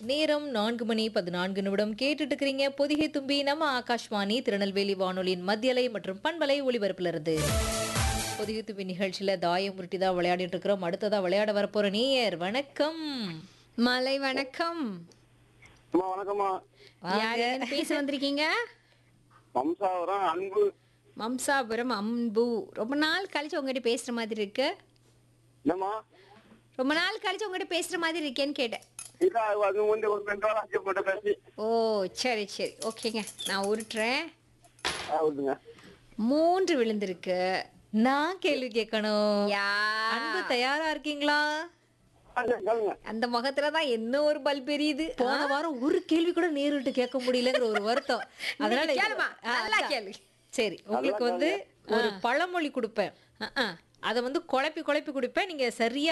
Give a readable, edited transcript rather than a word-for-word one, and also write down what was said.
நேரம் 4:14 கேட்டுட்டு இருக்கிறீங்க பொதிகை தும்பி நம்ம ஆகாஷ்வாணி திருநெல்வேலி வானொலியின் மத்தியலை மற்றும் பண்பலை ஒளிபரப்புல இருந்து பொதிகை தும்பி நிகழ்ச்சியில தாயம் உருட்டி தான் விளையாடிட்டு இருக்கிறோம். அடுத்ததா விளையாட வரப்போற நேயர் வணக்கம். மாலை வணக்கம். அம்மா வணக்கம்மா. யார் எங்க பேச வந்திருக்கீங்க? வம்சாவரம் அன்பு. மம்சாபுரம் அன்பு. ரொம்ப நாள் கழிச்சு உங்ககிட்ட பேசுற மாதிரி இருக்கு. என்னம்மா? ரொம்ப நாள் கழிச்சு உங்ககிட்ட பேசுற மாதிரி இருக்கேன்னு கேட்டேன். இல்ல அது வந்து ஒரு 2 நாள் ஆச்சு உங்கள்கிட்ட பேசி. ஓ சரி சரி ஓகேங்க, நான் உருட்டுறேன். விடுங்க. 3 விழுந்திருக்கு. நான் கேள்வி கேட்கணும். யா அன்பு தயாரா இருக்கீங்களா? கேளுங்க. அந்த முகத்துல தான் என்ன ஒரு பல்ப் எரியுது. போன வாரம் ஒரு கேள்வி கூட நேரிட்டு கேட்க முடியலங்கிற ஒரு வருத்தம். அதனால கேளுமா, நல்லா கேளு. சரி, உங்களுக்கு வந்து ஒரு பழமொழி கொடுப்பேன். அஹ், அஹ். அதை வந்து குழப்பி குழப்பி கொடுப்பேன். நீங்க சரியா